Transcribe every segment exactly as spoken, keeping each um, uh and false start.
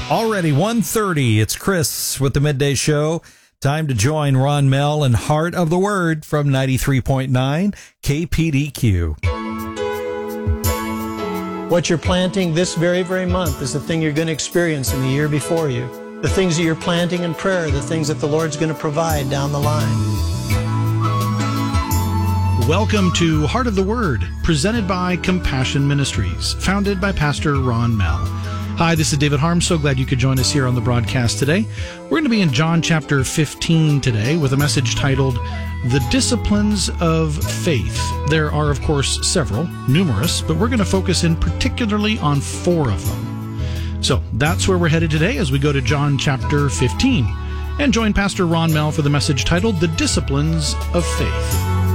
Already one thirty, it's Chris with the Midday Show. Time to join Ron Mell and Heart of the Word from ninety-three point nine K P D Q. What you're planting this very, very month is the thing you're going to experience in the year before you. The things that you're planting in prayer are the things that the Lord's going to provide down the line. Welcome to Heart of the Word, presented by Compassion Ministries, founded by Pastor Ron Mell. Hi, this is David Harm. So glad you could join us here on the broadcast today. We're going to be in John chapter fifteen today with a message titled, The Disciplines of Faith. There are, of course, several, numerous, but we're going to focus in particularly on four of them. So that's where we're headed today as we go to John chapter fifteen and join Pastor Ron Mell for the message titled, The Disciplines of Faith.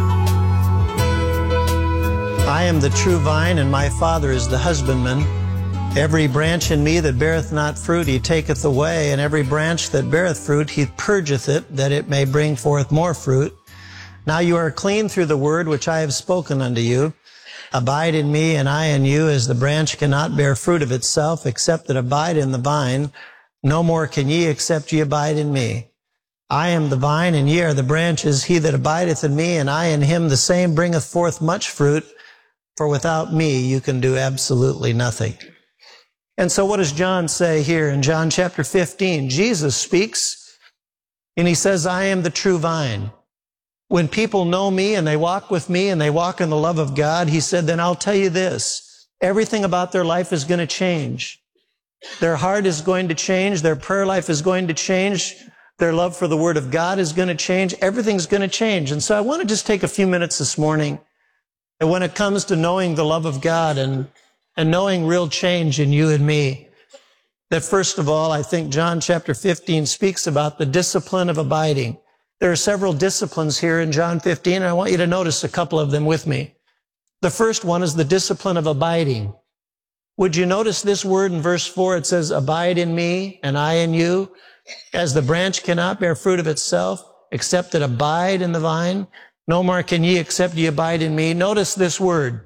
I am the true vine, and my Father is the husbandman. Every branch in me that beareth not fruit, he taketh away, and every branch that beareth fruit, he purgeth it, that it may bring forth more fruit. Now you are clean through the word which I have spoken unto you. Abide in me, and I in you, as the branch cannot bear fruit of itself, except it abide in the vine. No more can ye, except ye abide in me. I am the vine, and ye are the branches. He that abideth in me, and I in him, the same bringeth forth much fruit. For without me, you can do absolutely nothing. And so what does John say here in John chapter fifteen? Jesus speaks, and he says, I am the true vine. When people know me and they walk with me and they walk in the love of God, he said, then I'll tell you this, everything about their life is going to change. Their heart is going to change. Their prayer life is going to change. Their love for the Word of God is going to change. Everything's going to change. And so I want to just take a few minutes this morning. And when it comes to knowing the love of God and and knowing real change in you and me, that first of all, I think John chapter fifteen speaks about the discipline of abiding. There are several disciplines here in John fifteen, and I want you to notice a couple of them with me. The first one is the discipline of abiding. Would you notice this word in verse four? It says, abide in me and I in you, as the branch cannot bear fruit of itself, except it abide in the vine. No more can ye, except ye abide in me. Notice this word.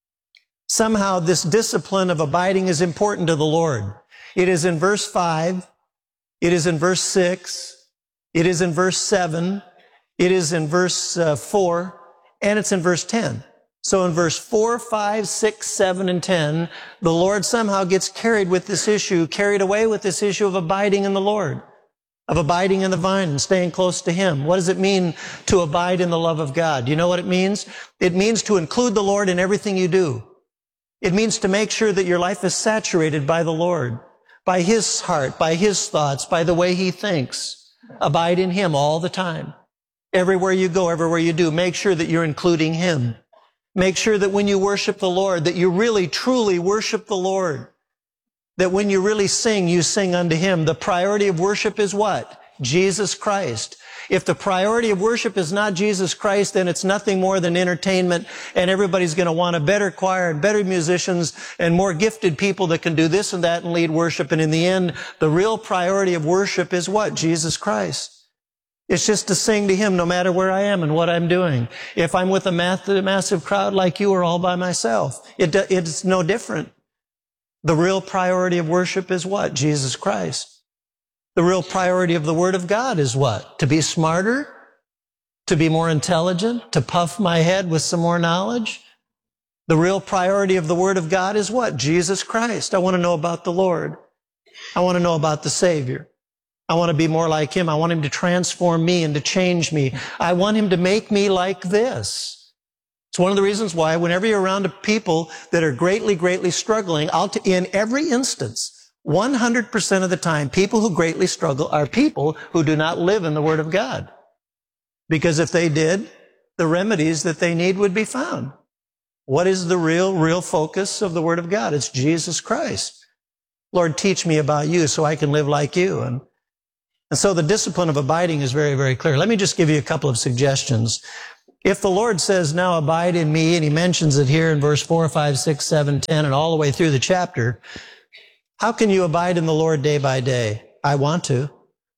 Somehow this discipline of abiding is important to the Lord. It is in verse five. It is in verse six. It is in verse seven. It is in verse uh, four. And it's in verse ten. So in verse four, five, six, seven, and ten, the Lord somehow gets carried with this issue, carried away with this issue of abiding in the Lord, of abiding in the vine and staying close to Him. What does it mean to abide in the love of God? Do you know what it means? It means to include the Lord in everything you do. It means to make sure that your life is saturated by the Lord, by His heart, by His thoughts, by the way He thinks. Abide in Him all the time. Everywhere you go, everywhere you do, make sure that you're including Him. Make sure that when you worship the Lord, that you really, truly worship the Lord. That when you really sing, you sing unto Him. The priority of worship is what? Jesus Christ. If the priority of worship is not Jesus Christ, then it's nothing more than entertainment, and everybody's going to want a better choir and better musicians and more gifted people that can do this and that and lead worship. And in the end, the real priority of worship is what? Jesus Christ. It's just to sing to Him no matter where I am and what I'm doing. If I'm with a massive crowd like you or all by myself, it, it's no different. The real priority of worship is what? Jesus Christ. The real priority of the Word of God is what? To be smarter? To be more intelligent? To puff my head with some more knowledge? The real priority of the Word of God is what? Jesus Christ. I want to know about the Lord. I want to know about the Savior. I want to be more like Him. I want Him to transform me and to change me. I want Him to make me like this. It's one of the reasons why whenever you're around people that are greatly, greatly struggling, I'll t- in every instance, one hundred percent of the time, people who greatly struggle are people who do not live in the Word of God. Because if they did, the remedies that they need would be found. What is the real, real focus of the Word of God? It's Jesus Christ. Lord, teach me about you so I can live like you. And, and so the discipline of abiding is very, very clear. Let me just give you a couple of suggestions. If the Lord says, now abide in me, and He mentions it here in verse four, five, six, seven, ten, and all the way through the chapter, how can you abide in the Lord day by day? I want to.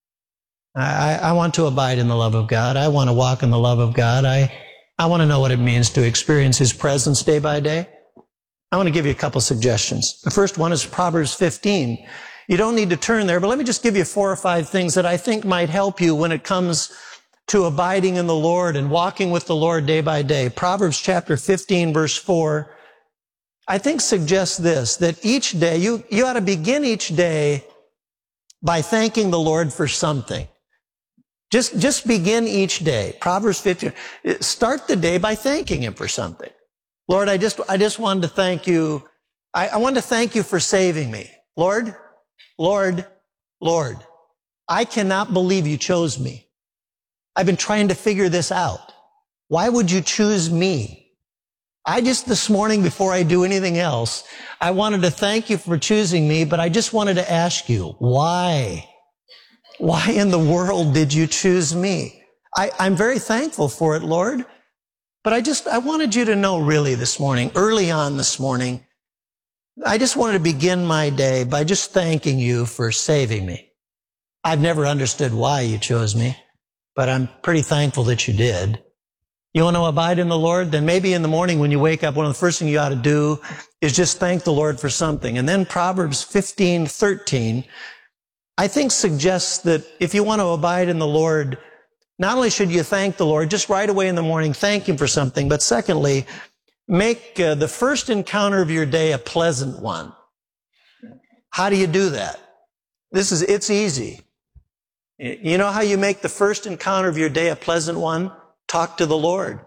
I, I want to abide in the love of God. I want to walk in the love of God. I, I want to know what it means to experience His presence day by day. I want to give you a couple suggestions. The first one is Proverbs fifteen. You don't need to turn there, but let me just give you four or five things that I think might help you when it comes to abiding in the Lord and walking with the Lord day by day. Proverbs chapter fifteen, verse four, I think suggests this, that each day, you, you ought to begin each day by thanking the Lord for something. Just, just begin each day. Proverbs fifteen. Start the day by thanking Him for something. Lord, I just, I just wanted to thank you. I, I wanted to thank you for saving me. Lord, Lord, Lord, I cannot believe you chose me. I've been trying to figure this out. Why would you choose me? I just, this morning, before I do anything else, I wanted to thank you for choosing me, but I just wanted to ask you, why? Why in the world did you choose me? I, I'm very thankful for it, Lord. But I just, I wanted you to know really this morning, early on this morning, I just wanted to begin my day by just thanking you for saving me. I've never understood why you chose me, but I'm pretty thankful that you did. You want to abide in the Lord? Then maybe in the morning when you wake up, one of the first things you ought to do is just thank the Lord for something. And then Proverbs fifteen thirteen, I think suggests that if you want to abide in the Lord, not only should you thank the Lord, just right away in the morning, thank Him for something, but secondly, make uh, the first encounter of your day a pleasant one. How do you do that? This is, it's easy. You know how you make the first encounter of your day a pleasant one? Talk to the Lord.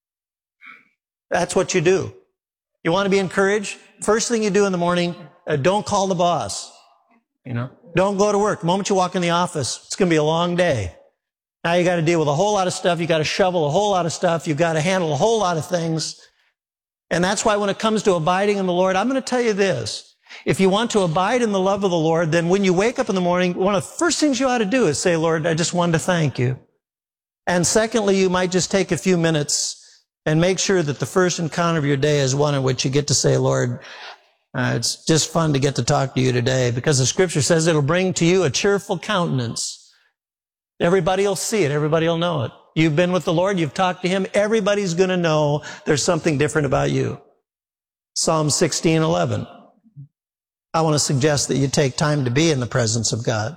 That's what you do. You want to be encouraged? First thing you do in the morning, uh, don't call the boss. You know, don't go to work. The moment you walk in the office, it's going to be a long day. Now you got to deal with a whole lot of stuff. You got to shovel a whole lot of stuff. You've got to handle a whole lot of things. And that's why when it comes to abiding in the Lord, I'm going to tell you this. If you want to abide in the love of the Lord, then when you wake up in the morning, one of the first things you ought to do is say, Lord, I just wanted to thank you. And secondly, you might just take a few minutes and make sure that the first encounter of your day is one in which you get to say, Lord, uh, it's just fun to get to talk to you today, because the Scripture says it'll bring to you a cheerful countenance. Everybody will see it. Everybody will know it. You've been with the Lord. You've talked to Him. Everybody's going to know there's something different about you. Psalm sixteen eleven. I want to suggest that you take time to be in the presence of God.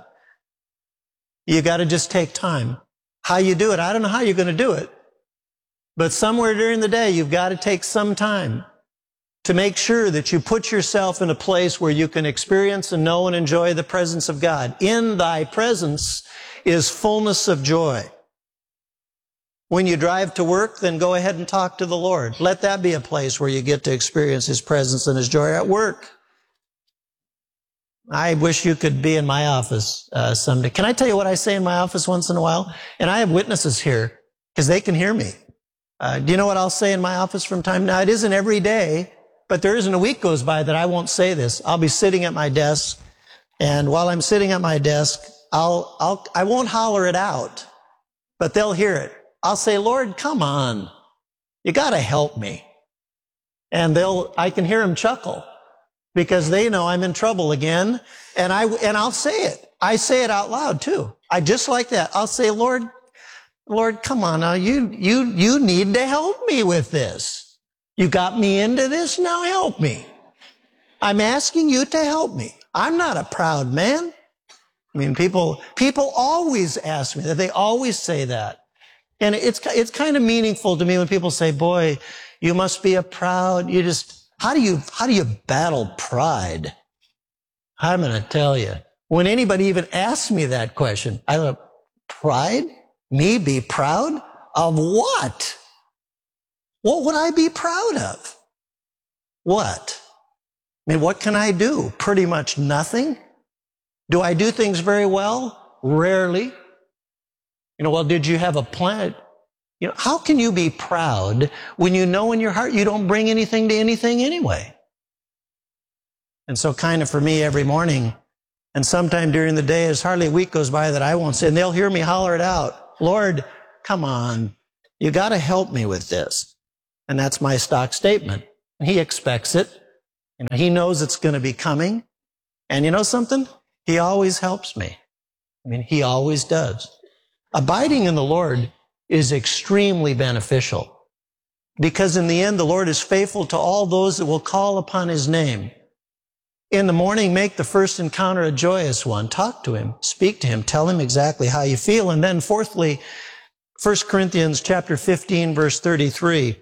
You got to just take time. How you do it, I don't know how you're going to do it. But somewhere during the day, you've got to take some time to make sure that you put yourself in a place where you can experience and know and enjoy the presence of God. In thy presence is fullness of joy. When you drive to work, then go ahead and talk to the Lord. Let that be a place where you get to experience His presence and His joy at work. I wish you could be in my office uh, someday. Can I tell you what I say in my office once in a while? And I have witnesses here because they can hear me. Uh, do you know what I'll say in my office from time to time? Now, it isn't every day, but there isn't a week goes by that I won't say this. I'll be sitting at my desk, and while I'm sitting at my desk, I'll, I'll, I won't holler it out, but they'll hear it. I'll say, Lord, come on. You got to help me. And they'll, I can hear them chuckle, because they know I'm in trouble again. And I, and I'll say it. I say it out loud too. I just like that. I'll say, Lord, Lord, come on now. You, you, you need to help me with this. You got me into this. Now help me. I'm asking you to help me. I'm not a proud man. I mean, people, people always ask me that. They always say that. And it's, it's kind of meaningful to me when people say, boy, you must be a proud, you just, How do you, how do you battle pride? I'm going to tell you. When anybody even asks me that question, I go, pride? Me be proud? Of what? What would I be proud of? What? I mean, what can I do? Pretty much nothing. Do I do things very well? Rarely. You know, well, did you have a plan? You know, how can you be proud when you know in your heart you don't bring anything to anything anyway? And so kind of for me every morning, and sometime during the day, there's hardly a week goes by that I won't say, and they'll hear me holler it out, Lord, come on, you got to help me with this. And that's my stock statement. And He expects it. You know, He knows it's going to be coming. And you know something? He always helps me. I mean, He always does. Abiding in the Lord is extremely beneficial, because in the end, the Lord is faithful to all those that will call upon His name. In the morning, make the first encounter a joyous one. Talk to him, speak to him, tell him exactly how you feel. And then fourthly, First Corinthians chapter fifteen, verse thirty-three.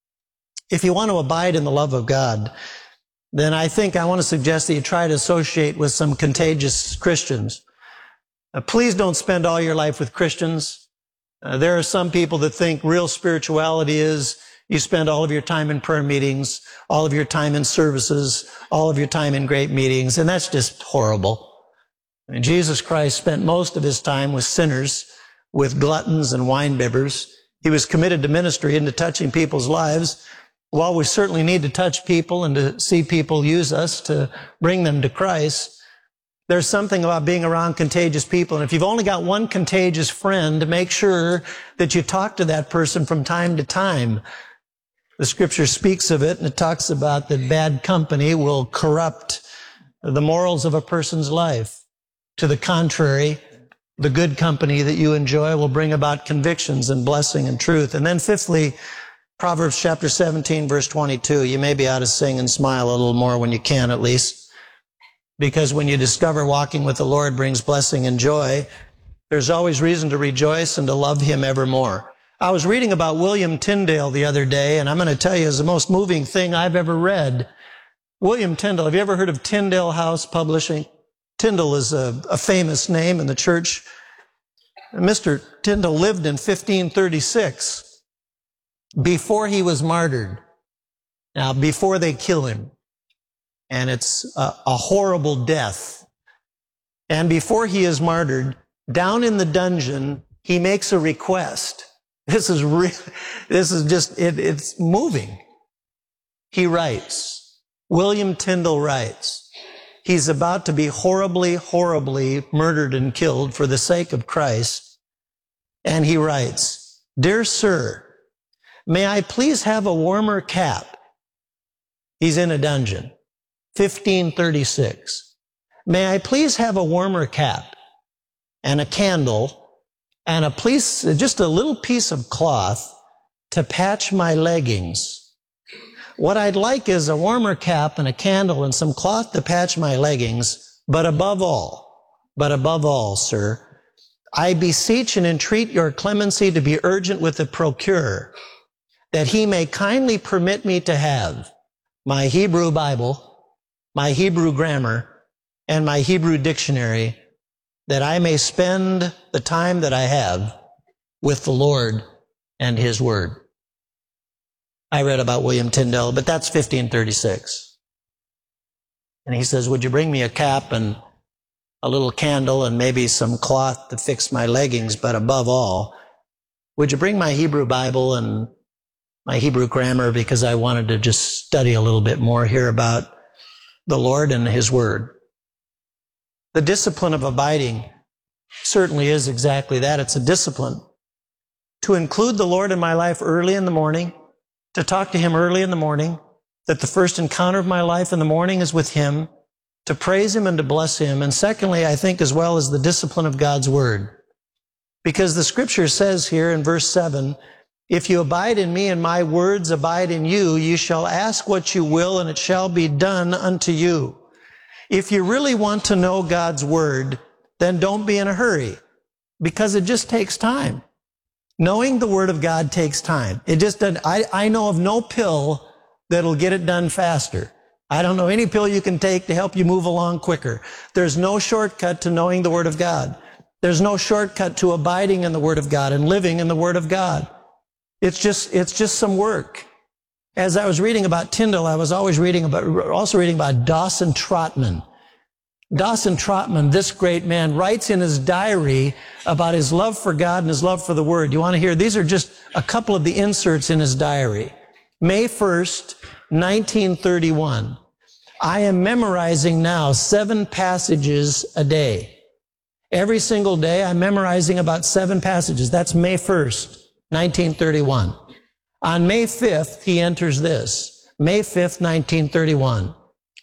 If you want to abide in the love of God, then I think I want to suggest that you try to associate with some contagious Christians. Uh, please don't spend all your life with Christians. Uh, there are some people that think real spirituality is you spend all of your time in prayer meetings, all of your time in services, all of your time in great meetings, and that's just horrible. I mean, Jesus Christ spent most of his time with sinners, with gluttons and winebibbers. He was committed to ministry and to touching people's lives. While we certainly need to touch people and to see people use us to bring them to Christ, there's something about being around contagious people. And if you've only got one contagious friend, make sure that you talk to that person from time to time. The scripture speaks of it, and it talks about that bad company will corrupt the morals of a person's life. To the contrary, the good company that you enjoy will bring about convictions and blessing and truth. And then fifthly, Proverbs chapter seventeen, verse twenty-two. You maybe ought to sing and smile a little more when you can, at least. Because when you discover walking with the Lord brings blessing and joy, there's always reason to rejoice and to love him evermore. I was reading about William Tyndale the other day, and I'm going to tell you, it's the most moving thing I've ever read. William Tyndale, have you ever heard of Tyndale House Publishing? Tyndale is a, a famous name in the church. Mister Tyndale lived in fifteen thirty-six, before he was martyred. Now, before they kill him. And it's a, a horrible death. And before he is martyred, down in the dungeon, he makes a request. This is real. This is just, it, it's moving. He writes, William Tyndale writes, he's about to be horribly, horribly murdered and killed for the sake of Christ. And he writes, Dear Sir, may I please have a warmer cap? He's in a dungeon. fifteen thirty-six. May I please have a warmer cap and a candle and a piece, just a little piece of cloth to patch my leggings. What I'd like is a warmer cap and a candle and some cloth to patch my leggings, but above all, but above all, sir, I beseech and entreat your clemency to be urgent with the procurer, that he may kindly permit me to have my Hebrew Bible, my Hebrew grammar, and my Hebrew dictionary, that I may spend the time that I have with the Lord and his word. I read about William Tyndale, but that's fifteen thirty-six. And he says, would you bring me a cap and a little candle and maybe some cloth to fix my leggings, but above all, would you bring my Hebrew Bible and my Hebrew grammar, because I wanted to just study a little bit more here about the Lord and his word. The discipline of abiding certainly is exactly that. It's a discipline. To include the Lord in my life early in the morning, to talk to him early in the morning, that the first encounter of my life in the morning is with him, to praise him and to bless him. And secondly, I think as well as the discipline of God's word. Because the scripture says here in verse seven, if you abide in me and my words abide in you, you shall ask what you will and it shall be done unto you. If you really want to know God's word, then don't be in a hurry, because it just takes time. Knowing the word of God takes time. It just doesn't, I, I know of no pill that'll get it done faster. I don't know any pill you can take to help you move along quicker. There's no shortcut to knowing the word of God. There's no shortcut to abiding in the word of God and living in the word of God. It's just, it's just some work. As I was reading about Tyndale, I was always reading about, also reading about Dawson Trotman. Dawson Trotman, this great man, writes in his diary about his love for God and his love for the Word. You want to hear? These are just a couple of the inserts in his diary. May first, nineteen thirty-one. I am memorizing now seven passages a day. Every single day, I'm memorizing about seven passages. That's May first, nineteen thirty-one. On May fifth, he enters this. May fifth, nineteen thirty-one.